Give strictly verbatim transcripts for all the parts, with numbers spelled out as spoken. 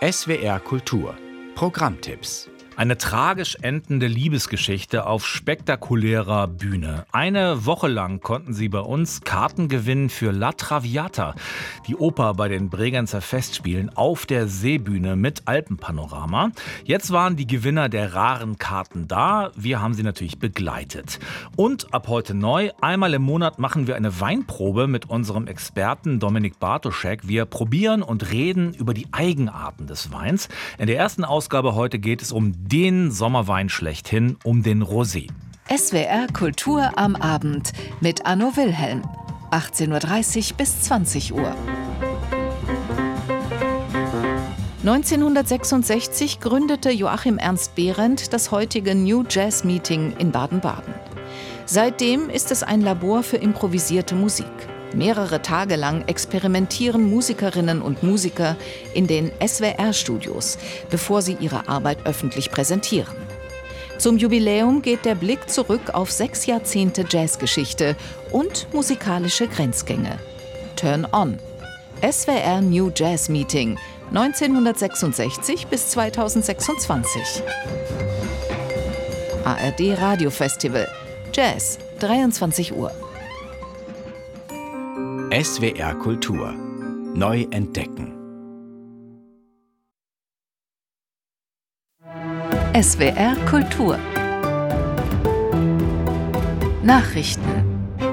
S W R Kultur Programmtipps. Eine tragisch endende Liebesgeschichte auf spektakulärer Bühne. Eine Woche lang konnten sie bei uns Karten gewinnen für La Traviata, die Oper bei den Bregenzer Festspielen auf der Seebühne mit Alpenpanorama. Jetzt waren die Gewinner der raren Karten da. Wir haben sie natürlich begleitet. Und ab heute neu, einmal im Monat machen wir eine Weinprobe mit unserem Experten Dominik Bartoschek. Wir probieren und reden über die Eigenarten des Weins. In der ersten Ausgabe heute geht es um den Sommerwein schlechthin, um den Rosé. S W R Kultur am Abend mit Anno Wilhelm. achtzehn Uhr dreißig bis zwanzig Uhr. neunzehnhundertsechsundsechzig gründete Joachim Ernst Behrendt das heutige New Jazz Meeting in Baden-Baden. Seitdem ist es ein Labor für improvisierte Musik. Mehrere Tage lang experimentieren Musikerinnen und Musiker in den S W R-Studios, bevor sie ihre Arbeit öffentlich präsentieren. Zum Jubiläum geht der Blick zurück auf sechs Jahrzehnte Jazzgeschichte und musikalische Grenzgänge. Turn On. S W R New Jazz Meeting neunzehnhundertsechsundsechzig bis zweitausendsechsundzwanzig. A R D Radio Festival. Jazz, dreiundzwanzig Uhr. S W R Kultur. Neu entdecken. S W R Kultur. Nachrichten.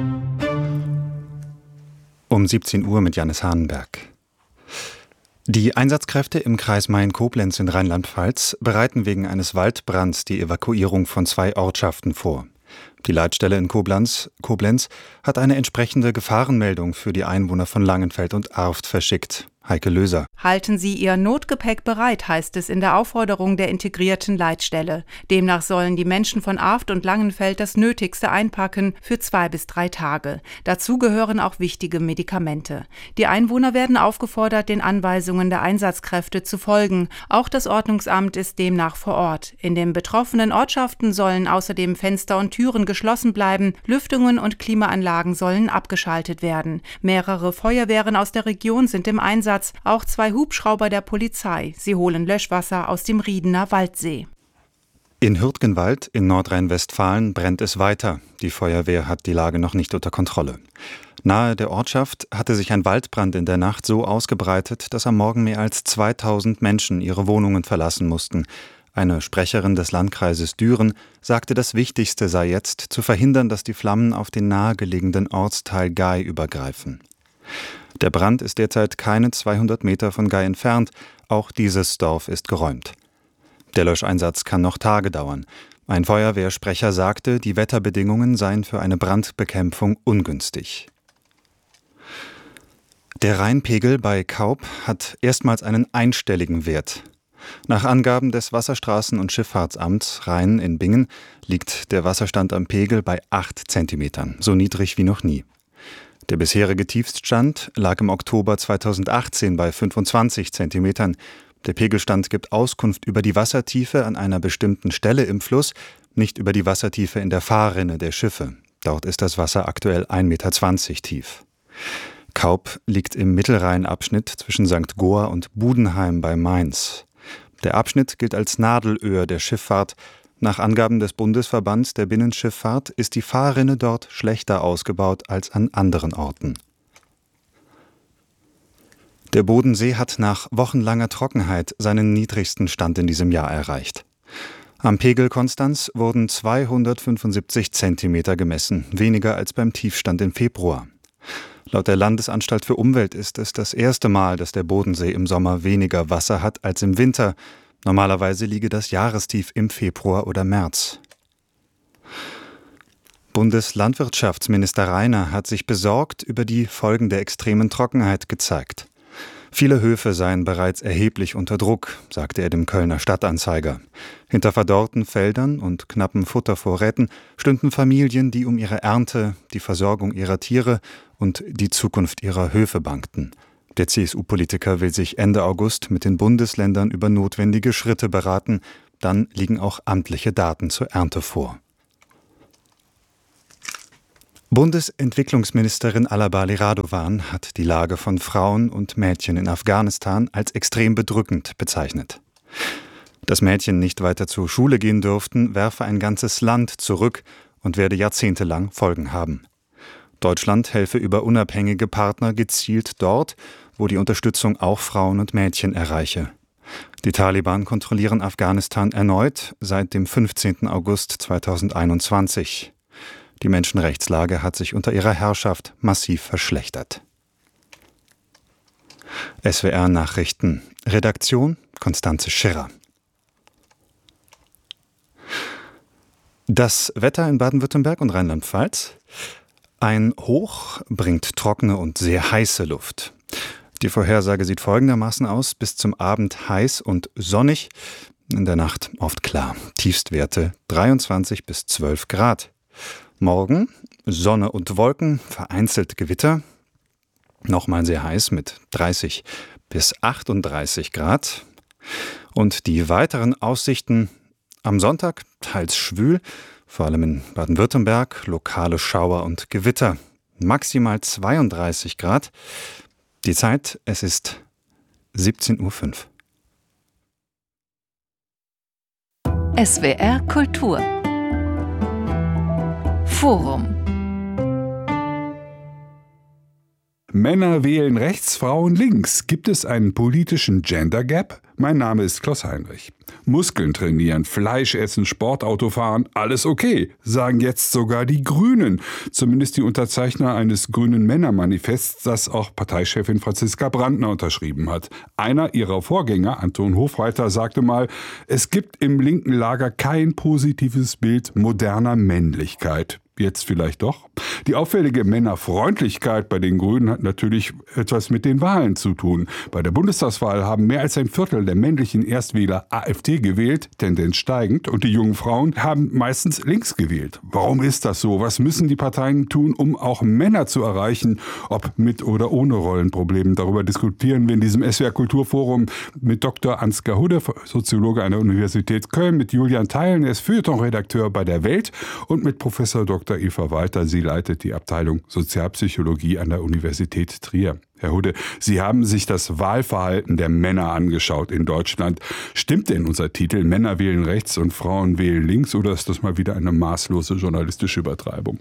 Um siebzehn Uhr mit Jannis Hahnenberg. Die Einsatzkräfte im Kreis Main-Koblenz in Rheinland-Pfalz bereiten wegen eines Waldbrands die Evakuierung von zwei Ortschaften vor. Die Leitstelle in Koblenz, Koblenz hat eine entsprechende Gefahrenmeldung für die Einwohner von Langenfeld und Arft verschickt. Heike Löser. Halten Sie Ihr Notgepäck bereit, heißt es in der Aufforderung der integrierten Leitstelle. Demnach sollen die Menschen von Arft und Langenfeld das Nötigste einpacken für zwei bis drei Tage. Dazu gehören auch wichtige Medikamente. Die Einwohner werden aufgefordert, den Anweisungen der Einsatzkräfte zu folgen. Auch das Ordnungsamt ist demnach vor Ort. In den betroffenen Ortschaften sollen außerdem Fenster und Türen geschlossen bleiben. Lüftungen und Klimaanlagen sollen abgeschaltet werden. Mehrere Feuerwehren aus der Region sind im Einsatz. Auch zwei Hubschrauber der Polizei. Sie holen Löschwasser aus dem Riedener Waldsee. In Hürtgenwald in Nordrhein-Westfalen brennt es weiter. Die Feuerwehr hat die Lage noch nicht unter Kontrolle. Nahe der Ortschaft hatte sich ein Waldbrand in der Nacht so ausgebreitet, dass am Morgen mehr als zweitausend Menschen ihre Wohnungen verlassen mussten. Eine Sprecherin des Landkreises Düren sagte, das Wichtigste sei jetzt, zu verhindern, dass die Flammen auf den nahegelegenen Ortsteil Gay übergreifen. Der Brand ist derzeit keine zweihundert Meter von Gay entfernt. Auch dieses Dorf ist geräumt. Der Löscheinsatz kann noch Tage dauern. Ein Feuerwehrsprecher sagte, die Wetterbedingungen seien für eine Brandbekämpfung ungünstig. Der Rheinpegel bei Kaub hat erstmals einen einstelligen Wert. Nach Angaben des Wasserstraßen- und Schifffahrtsamts Rhein in Bingen liegt der Wasserstand am Pegel bei acht Zentimetern, so niedrig wie noch nie. Der bisherige Tiefststand lag im Oktober zweitausendachtzehn bei fünfundzwanzig Zentimetern. Der Pegelstand gibt Auskunft über die Wassertiefe an einer bestimmten Stelle im Fluss, nicht über die Wassertiefe in der Fahrrinne der Schiffe. Dort ist das Wasser aktuell ein Meter zwanzig tief. Kaub liegt im Mittelrheinabschnitt zwischen Sankt Goar und Budenheim bei Mainz. Der Abschnitt gilt als Nadelöhr der Schifffahrt. Nach Angaben des Bundesverbands der Binnenschifffahrt ist die Fahrrinne dort schlechter ausgebaut als an anderen Orten. Der Bodensee hat nach wochenlanger Trockenheit seinen niedrigsten Stand in diesem Jahr erreicht. Am Pegel Konstanz wurden zweihundertfünfundsiebzig Zentimeter gemessen, weniger als beim Tiefstand im Februar. Laut der Landesanstalt für Umwelt ist es das erste Mal, dass der Bodensee im Sommer weniger Wasser hat als im Winter. Normalerweise liege das Jahrestief im Februar oder März. Bundeslandwirtschaftsminister Rainer hat sich besorgt über die Folgen der extremen Trockenheit gezeigt. Viele Höfe seien bereits erheblich unter Druck, sagte er dem Kölner Stadtanzeiger. Hinter verdorrten Feldern und knappen Futtervorräten stünden Familien, die um ihre Ernte, die Versorgung ihrer Tiere und die Zukunft ihrer Höfe bangten. Der C S U-Politiker will sich Ende August mit den Bundesländern über notwendige Schritte beraten. Dann liegen auch amtliche Daten zur Ernte vor. Bundesentwicklungsministerin Alabali Radovan hat die Lage von Frauen und Mädchen in Afghanistan als extrem bedrückend bezeichnet. Dass Mädchen nicht weiter zur Schule gehen dürften, werfe ein ganzes Land zurück und werde jahrzehntelang Folgen haben. Deutschland helfe über unabhängige Partner gezielt dort, wo die Unterstützung auch Frauen und Mädchen erreiche. Die Taliban kontrollieren Afghanistan erneut seit dem fünfzehnten August zweitausendeinundzwanzig. Die Menschenrechtslage hat sich unter ihrer Herrschaft massiv verschlechtert. S W R Nachrichten. Redaktion Konstanze Schirrer. Das Wetter in Baden-Württemberg und Rheinland-Pfalz. Ein Hoch bringt trockene und sehr heiße Luft. Die Vorhersage sieht folgendermaßen aus: bis zum Abend heiß und sonnig, in der Nacht oft klar. Tiefstwerte dreiundzwanzig bis zwölf Grad. Morgen Sonne und Wolken, vereinzelt Gewitter. Nochmal sehr heiß mit dreißig bis achtunddreißig Grad. Und die weiteren Aussichten: am Sonntag teils schwül, vor allem in Baden-Württemberg, lokale Schauer und Gewitter. Maximal zweiunddreißig Grad. Die Zeit, es ist siebzehn Uhr fünf. S W R Kultur Forum. Männer wählen rechts, Frauen links. Gibt es einen politischen Gender Gap? Mein Name ist Klaus Heinrich. Muskeln trainieren, Fleisch essen, Sportauto fahren, alles okay, sagen jetzt sogar die Grünen. Zumindest die Unterzeichner eines grünen Männermanifests, das auch Parteichefin Franziska Brandner unterschrieben hat. Einer ihrer Vorgänger, Anton Hofreiter, sagte mal, es gibt im linken Lager kein positives Bild moderner Männlichkeit. Jetzt vielleicht doch. Die auffällige Männerfreundlichkeit bei den Grünen hat natürlich etwas mit den Wahlen zu tun. Bei der Bundestagswahl haben mehr als ein Viertel der männlichen Erstwähler AfD gewählt, Tendenz steigend, und die jungen Frauen haben meistens links gewählt. Warum ist das so? Was müssen die Parteien tun, um auch Männer zu erreichen, ob mit oder ohne Rollenproblemen? Darüber diskutieren wir in diesem S W R Kulturforum mit Doktor Ansgar Hudde, Soziologe an der Universität Köln, mit Julian Theilen, er ist Feuilleton-Redakteur bei der Welt, und mit Professor Doktor Eva Walter. Sie leitet die Abteilung Sozialpsychologie an der Universität Trier. Herr Hudde, Sie haben sich das Wahlverhalten der Männer angeschaut in Deutschland. Stimmt denn unser Titel, Männer wählen rechts und Frauen wählen links, oder ist das mal wieder eine maßlose journalistische Übertreibung?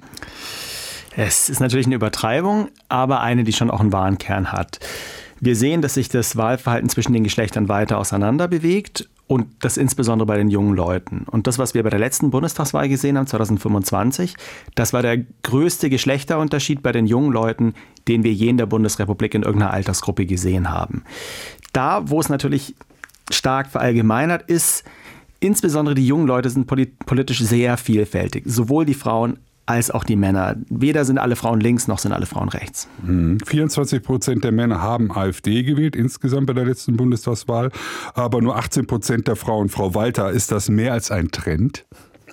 Es ist natürlich eine Übertreibung, aber eine, die schon auch einen wahren Kern hat. Wir sehen, dass sich das Wahlverhalten zwischen den Geschlechtern weiter auseinander bewegt. Und das insbesondere bei den jungen Leuten. Und das, was wir bei der letzten Bundestagswahl gesehen haben, zweitausendfünfundzwanzig, das war der größte Geschlechterunterschied bei den jungen Leuten, den wir je in der Bundesrepublik in irgendeiner Altersgruppe gesehen haben. Da, wo es natürlich stark verallgemeinert ist, insbesondere die jungen Leute sind politisch sehr vielfältig. Sowohl die Frauen als auch die Männer. Weder sind alle Frauen links, noch sind alle Frauen rechts. Hm. vierundzwanzig Prozent der Männer haben AfD gewählt, insgesamt bei der letzten Bundestagswahl. Aber nur achtzehn Prozent der Frauen. Frau Walter, ist das mehr als ein Trend?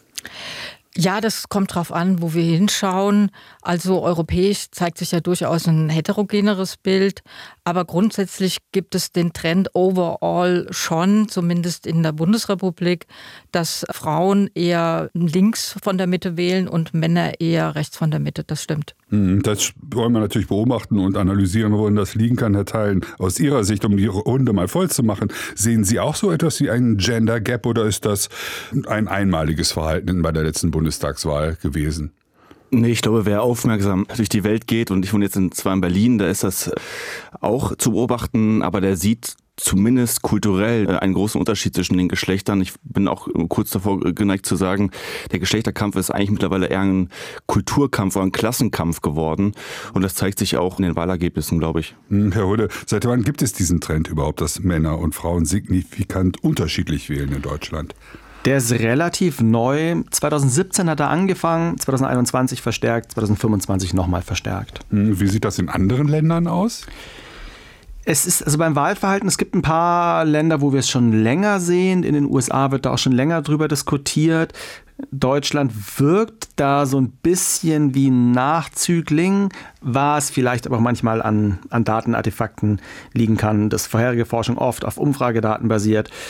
Ja, das kommt drauf an, wo wir hinschauen. Also europäisch zeigt sich ja durchaus ein heterogeneres Bild. Aber grundsätzlich gibt es den Trend overall schon, zumindest in der Bundesrepublik, dass Frauen eher links von der Mitte wählen und Männer eher rechts von der Mitte. Das stimmt. Das wollen wir natürlich beobachten und analysieren, worin das liegen kann, Herr Theilen. Aus Ihrer Sicht, um die Runde mal voll zu machen, sehen Sie auch so etwas wie einen Gender Gap, oder ist das ein einmaliges Verhalten bei der letzten Bundestagswahl gewesen? Nee, ich glaube, wer aufmerksam durch die Welt geht, und ich wohne jetzt zwar in Berlin, da ist das auch zu beobachten, aber der sieht zumindest kulturell einen großen Unterschied zwischen den Geschlechtern. Ich bin auch kurz davor geneigt zu sagen, der Geschlechterkampf ist eigentlich mittlerweile eher ein Kulturkampf oder ein Klassenkampf geworden. Und das zeigt sich auch in den Wahlergebnissen, glaube ich. Herr Hudde, seit wann gibt es diesen Trend überhaupt, dass Männer und Frauen signifikant unterschiedlich wählen in Deutschland? Der ist relativ neu. zweitausendsiebzehn hat er angefangen, zweitausendeinundzwanzig verstärkt, zweitausendfünfundzwanzig nochmal verstärkt. Wie sieht das in anderen Ländern aus? Es ist also beim Wahlverhalten, es gibt ein paar Länder, wo wir es schon länger sehen. In den U S A wird da auch schon länger drüber diskutiert. Deutschland wirkt da so ein bisschen wie ein Nachzügling, was vielleicht aber auch manchmal an, an Datenartefakten liegen kann, dass vorherige Forschung oft auf Umfragedaten basiert.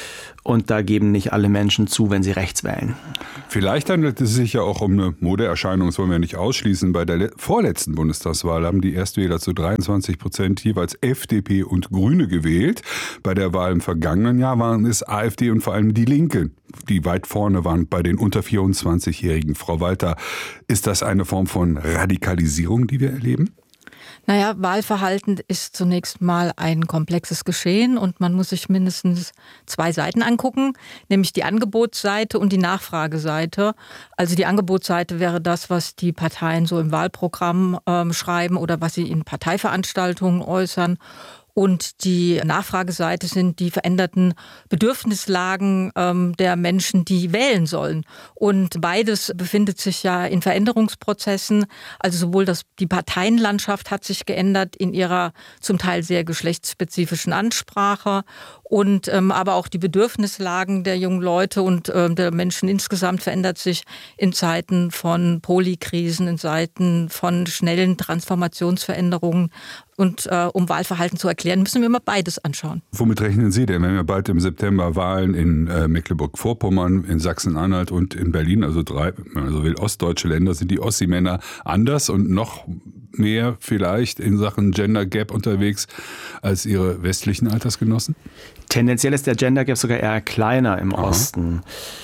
Und da geben nicht alle Menschen zu, wenn sie rechts wählen. Vielleicht handelt es sich ja auch um eine Modeerscheinung, das wollen wir nicht ausschließen. Bei der vorletzten Bundestagswahl haben die Erstwähler zu dreiundzwanzig Prozent jeweils F D P und Grüne gewählt. Bei der Wahl im vergangenen Jahr waren es AfD und vor allem die Linke, die weit vorne waren bei den unter vierundzwanzigjährigen. Frau Walter, ist das eine Form von Radikalisierung, die wir erleben? Naja, Wahlverhalten ist zunächst mal ein komplexes Geschehen und man muss sich mindestens zwei Seiten angucken, nämlich die Angebotsseite und die Nachfrageseite. Also die Angebotsseite wäre das, was die Parteien so im Wahlprogramm ähm, schreiben oder was sie in Parteiveranstaltungen äußern. Und die Nachfrageseite sind die veränderten Bedürfnislagen ähm, der Menschen, die wählen sollen. Und beides befindet sich ja in Veränderungsprozessen. Also sowohl das, die Parteienlandschaft hat sich geändert in ihrer zum Teil sehr geschlechtsspezifischen Ansprache. Und ähm, aber auch die Bedürfnislagen der jungen Leute und äh, der Menschen insgesamt verändert sich in Zeiten von Polykrisen, in Zeiten von schnellen Transformationsveränderungen. Und äh, um Wahlverhalten zu erklären, müssen wir immer beides anschauen. Womit rechnen Sie denn? Wir haben ja bald im September Wahlen in äh, Mecklenburg-Vorpommern, in Sachsen-Anhalt und in Berlin, also drei, wenn man so will, ostdeutsche Länder. Sind die Ossi-Männer anders und noch mehr vielleicht in Sachen Gender Gap unterwegs als ihre westlichen Altersgenossen? Tendenziell ist der Gender Gap sogar eher kleiner im Aha. Osten.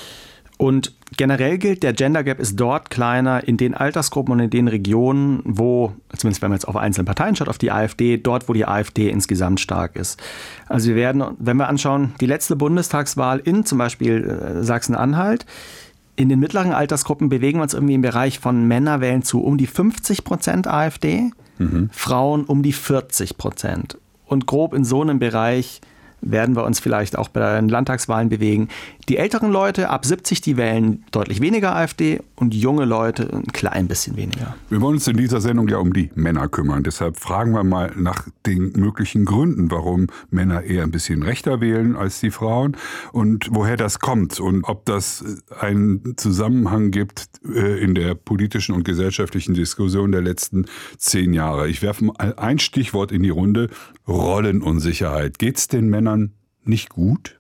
Und generell gilt, der Gender Gap ist dort kleiner in den Altersgruppen und in den Regionen, wo, zumindest wenn man jetzt auf einzelne Parteien schaut, auf die AfD, dort, wo die AfD insgesamt stark ist. Also wir werden, wenn wir anschauen, die letzte Bundestagswahl in zum Beispiel Sachsen-Anhalt, in den mittleren Altersgruppen bewegen wir uns irgendwie im Bereich von Männer wählen zu um die fünfzig Prozent AfD, mhm. Frauen um die vierzig Prozent. Und grob in so einem Bereich werden wir uns vielleicht auch bei den Landtagswahlen bewegen. Die älteren Leute ab siebzig, die wählen deutlich weniger AfD und junge Leute ein klein bisschen weniger. Wir wollen uns in dieser Sendung ja um die Männer kümmern. Deshalb fragen wir mal nach den möglichen Gründen, warum Männer eher ein bisschen rechter wählen als die Frauen und woher das kommt und ob das einen Zusammenhang gibt in der politischen und gesellschaftlichen Diskussion der letzten zehn Jahre. Ich werfe mal ein Stichwort in die Runde: Rollenunsicherheit. Geht es den Männern nicht gut?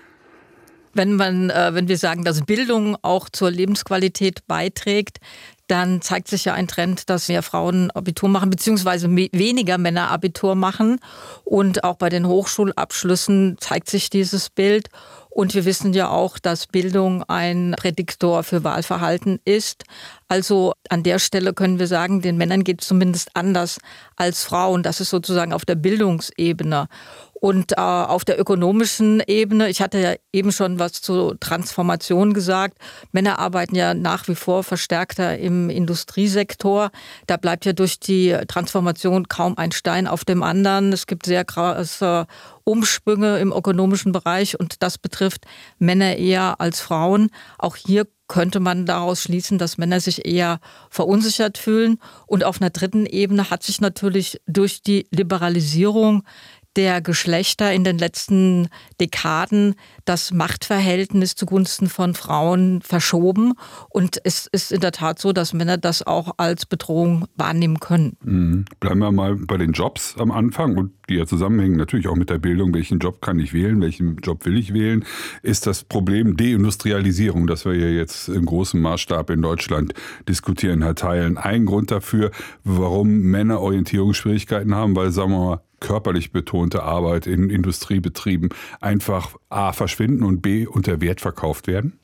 Wenn man, äh, wenn wir sagen, dass Bildung auch zur Lebensqualität beiträgt, dann zeigt sich ja ein Trend, dass mehr Frauen Abitur machen, beziehungsweise me- weniger Männer Abitur machen. Und auch bei den Hochschulabschlüssen zeigt sich dieses Bild. Und wir wissen ja auch, dass Bildung ein Prädiktor für Wahlverhalten ist. Also an der Stelle können wir sagen, den Männern geht es zumindest anders als Frauen. Das ist sozusagen auf der Bildungsebene. Und äh, auf der ökonomischen Ebene, ich hatte ja eben schon was zur Transformation gesagt, Männer arbeiten ja nach wie vor verstärkter im Industriesektor. Da bleibt ja durch die Transformation kaum ein Stein auf dem anderen. Es gibt sehr krasse Umschwünge im ökonomischen Bereich und das betrifft Männer eher als Frauen. Auch hier könnte man daraus schließen, dass Männer sich eher verunsichert fühlen. Und auf einer dritten Ebene hat sich natürlich durch die Liberalisierung der Geschlechter in den letzten Dekaden das Machtverhältnis zugunsten von Frauen verschoben. Und es ist in der Tat so, dass Männer das auch als Bedrohung wahrnehmen können. Mhm. Bleiben wir mal bei den Jobs am Anfang und die ja zusammenhängen natürlich auch mit der Bildung. Welchen Job kann ich wählen? Welchen Job will ich wählen? Ist das Problem Deindustrialisierung, das wir ja jetzt im großen Maßstab in Deutschland diskutieren, Herr Theilen, ein Grund dafür, warum Männer Orientierungsschwierigkeiten haben? Weil, sagen wir mal, körperlich betonte Arbeit in Industriebetrieben einfach A verschwinden und B unter Wert verkauft werden?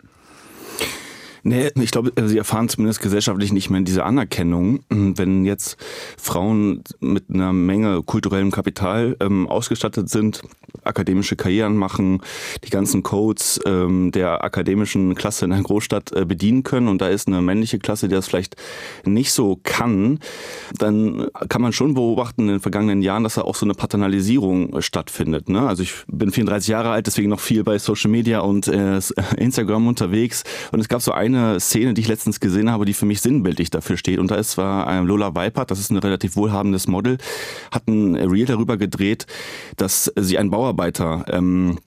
Nee, ich glaube, sie erfahren zumindest gesellschaftlich nicht mehr diese Anerkennung. Wenn jetzt Frauen mit einer Menge kulturellem Kapital ähm, ausgestattet sind, akademische Karrieren machen, die ganzen Codes ähm, der akademischen Klasse in einer Großstadt äh, bedienen können und da ist eine männliche Klasse, die das vielleicht nicht so kann, dann kann man schon beobachten in den vergangenen Jahren, dass da auch so eine Paternalisierung äh, stattfindet. Ne? Also ich bin vierunddreißig Jahre alt, deswegen noch viel bei Social Media und äh, Instagram unterwegs und es gab so eine Szene, die ich letztens gesehen habe, die für mich sinnbildlich dafür steht und da ist zwar äh, Lola Weipert, das ist ein relativ wohlhabendes Model, hat ein Reel darüber gedreht, dass sie ein Bauarbeiter ähm,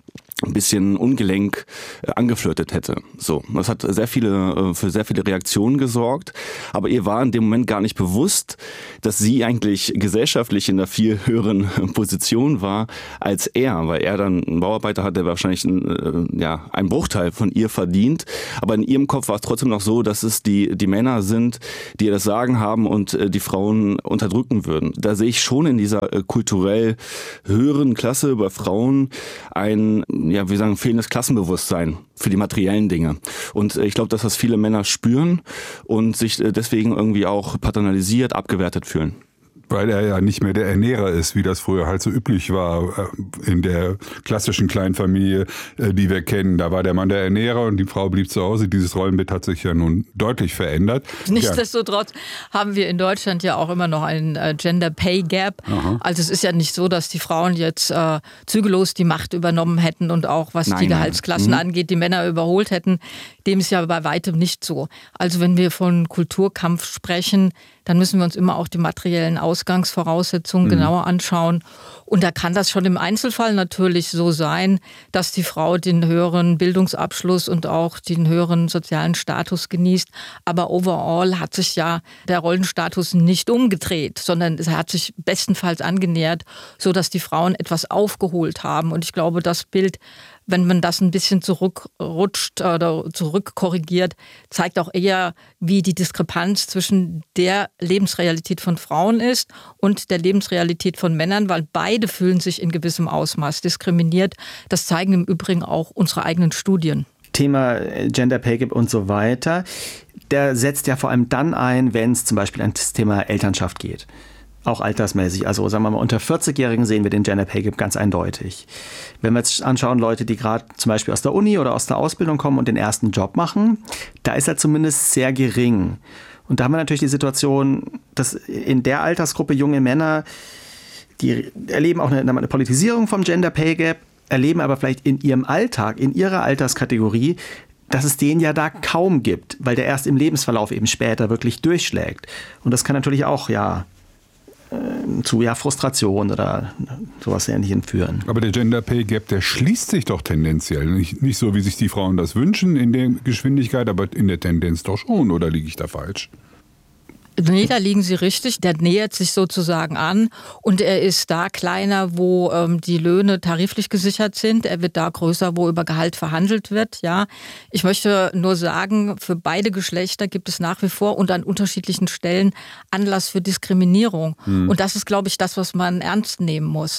ein bisschen ungelenk äh, angeflirtet hätte. So, das hat sehr viele äh, für sehr viele Reaktionen gesorgt, aber ihr war in dem Moment gar nicht bewusst, dass sie eigentlich gesellschaftlich in einer viel höheren Position war als er, weil er dann einen Bauarbeiter hat, der wahrscheinlich ein, äh, ja, einen Bruchteil von ihr verdient, aber in ihrem Kopf war es trotzdem noch so, dass es die die Männer sind, die ihr das Sagen haben und äh, die Frauen unterdrücken würden. Da sehe ich schon in dieser äh, kulturell höheren Klasse bei Frauen ein, ja, wir sagen, fehlendes Klassenbewusstsein für die materiellen Dinge. Und ich glaube, dass das viele Männer spüren und sich deswegen irgendwie auch paternalisiert, abgewertet fühlen. Weil er ja nicht mehr der Ernährer ist, wie das früher halt so üblich war in der klassischen Kleinfamilie, die wir kennen. Da war der Mann der Ernährer und die Frau blieb zu Hause. Dieses Rollenbild hat sich ja nun deutlich verändert. Nichtsdestotrotz haben wir in Deutschland ja auch immer noch einen Gender Pay Gap. Aha. Also es ist ja nicht so, dass die Frauen jetzt äh, zügellos die Macht übernommen hätten und auch was nein, die Gehaltsklassen nein. angeht, die Männer überholt hätten. Dem ist ja bei weitem nicht so. Also wenn wir von Kulturkampf sprechen, dann müssen wir uns immer auch die materiellen Ausgangsvoraussetzungen mhm. genauer anschauen. Und da kann das schon im Einzelfall natürlich so sein, dass die Frau den höheren Bildungsabschluss und auch den höheren sozialen Status genießt. Aber overall hat sich ja der Rollenstatus nicht umgedreht, sondern es hat sich bestenfalls angenähert, sodass die Frauen etwas aufgeholt haben. Und ich glaube, das Bild, wenn man das ein bisschen zurückrutscht oder zurückkorrigiert, zeigt auch eher, wie die Diskrepanz zwischen der Lebensrealität von Frauen ist und der Lebensrealität von Männern, weil beide fühlen sich in gewissem Ausmaß diskriminiert. Das zeigen im Übrigen auch unsere eigenen Studien. Thema Gender Pay Gap und so weiter, der setzt ja vor allem dann ein, wenn es zum Beispiel an das Thema Elternschaft geht. Auch altersmäßig. Also sagen wir mal, unter vierzig-Jährigen sehen wir den Gender Pay Gap ganz eindeutig. Wenn wir jetzt anschauen, Leute, die gerade zum Beispiel aus der Uni oder aus der Ausbildung kommen und den ersten Job machen, da ist er zumindest sehr gering. Und da haben wir natürlich die Situation, dass in der Altersgruppe junge Männer, die erleben auch eine, eine Politisierung vom Gender Pay Gap, erleben aber vielleicht in ihrem Alltag, in ihrer Alterskategorie, dass es den ja da kaum gibt, weil der erst im Lebensverlauf eben später wirklich durchschlägt. Und das kann natürlich auch, ja, zu ja, Frustration oder sowas Ähnlichem führen. Aber der Gender Pay Gap, der schließt sich doch tendenziell. Nicht, nicht so, wie sich die Frauen das wünschen in der Geschwindigkeit, aber in der Tendenz doch schon. Oder liege ich da falsch? Nee, da liegen Sie richtig. Der nähert sich sozusagen an und er ist da kleiner, wo ähm, die Löhne tariflich gesichert sind. Er wird da größer, wo über Gehalt verhandelt wird. Ja, ich möchte nur sagen, für beide Geschlechter gibt es nach wie vor und an unterschiedlichen Stellen Anlass für Diskriminierung. Hm. Und das ist, glaube ich, das, was man ernst nehmen muss.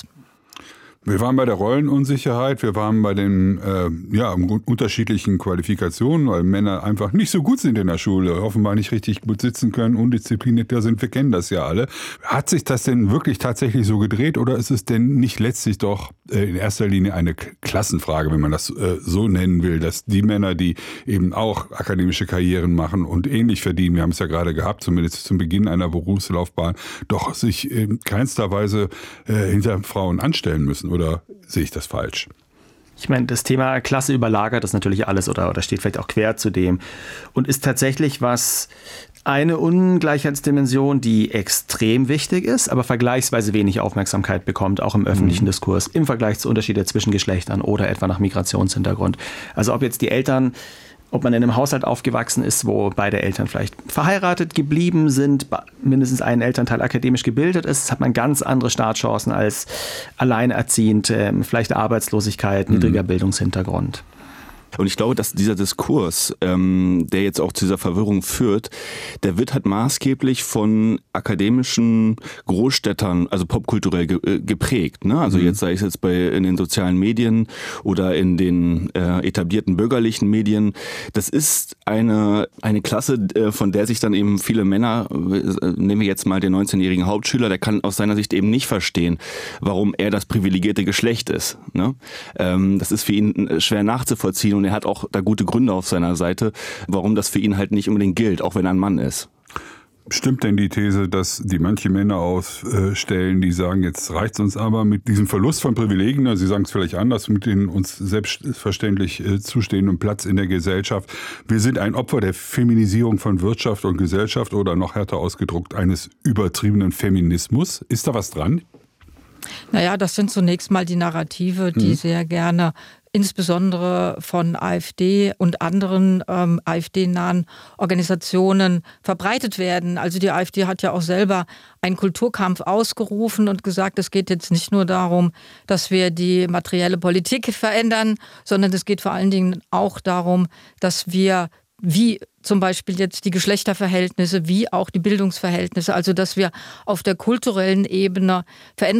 Wir waren bei der Rollenunsicherheit, wir waren bei den äh, ja, unterschiedlichen Qualifikationen, weil Männer einfach nicht so gut sind in der Schule, offenbar nicht richtig gut sitzen können, undisziplinierter sind, wir kennen das ja alle. Hat sich das denn wirklich tatsächlich so gedreht oder ist es denn nicht letztlich doch äh, in erster Linie eine Klassenfrage, wenn man das äh, so nennen will, dass die Männer, die eben auch akademische Karrieren machen und ähnlich verdienen, wir haben es ja gerade gehabt, zumindest zum Beginn einer Berufslaufbahn, doch sich in keinster Weise äh, hinter Frauen anstellen müssen? Oder sehe ich das falsch? Ich meine, das Thema Klasse überlagert das natürlich alles oder, oder steht vielleicht auch quer zu dem und ist tatsächlich was, eine Ungleichheitsdimension, die extrem wichtig ist, aber vergleichsweise wenig Aufmerksamkeit bekommt, auch im öffentlichen mhm. Diskurs, im Vergleich zu Unterschiede zwischen Geschlechtern oder etwa nach Migrationshintergrund. Also ob jetzt die Eltern, ob man in einem Haushalt aufgewachsen ist, wo beide Eltern vielleicht verheiratet geblieben sind, mindestens ein Elternteil akademisch gebildet ist, hat man ganz andere Startchancen als alleinerziehend, vielleicht Arbeitslosigkeit, niedriger mhm. Bildungshintergrund. Und ich glaube, dass dieser Diskurs, ähm, der jetzt auch zu dieser Verwirrung führt, der wird halt maßgeblich von akademischen Großstädtern, also popkulturell ge äh, geprägt. Ne? Also mhm. jetzt sei es jetzt bei in den sozialen Medien oder in den äh, etablierten bürgerlichen Medien. Das ist eine eine Klasse, äh, von der sich dann eben viele Männer, äh, nehmen wir jetzt mal den neunzehnjährigen Hauptschüler, der kann aus seiner Sicht eben nicht verstehen, warum er das privilegierte Geschlecht ist. Ne? Ähm, das ist für ihn schwer nachzuvollziehen. Und er hat auch da gute Gründe auf seiner Seite, warum das für ihn halt nicht unbedingt gilt, auch wenn er ein Mann ist. Stimmt denn die These, dass die manche Männer ausstellen, die sagen, jetzt reicht es uns aber mit diesem Verlust von Privilegien, Sie sagen es vielleicht anders, mit den uns selbstverständlich zustehenden Platz in der Gesellschaft. Wir sind ein Opfer der Feminisierung von Wirtschaft und Gesellschaft oder noch härter ausgedruckt eines übertriebenen Feminismus. Ist da was dran? Naja, das sind zunächst mal die Narrative, die mhm. sehr gerne insbesondere von AfD und anderen ähm, AfD-nahen Organisationen verbreitet werden. Also die AfD hat ja auch selber einen Kulturkampf ausgerufen und gesagt, es geht jetzt nicht nur darum, dass wir die materielle Politik verändern, sondern es geht vor allen Dingen auch darum, dass wir wie zum Beispiel jetzt die Geschlechterverhältnisse, wie auch die Bildungsverhältnisse, also dass wir auf der kulturellen Ebene Veränderungen